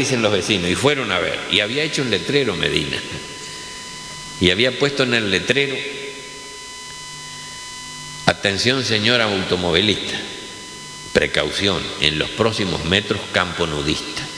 dicen los vecinos, y fueron a ver, y había hecho un letrero Medina, y había puesto en el letrero: atención señora automovilista, precaución, en los próximos metros campo nudista.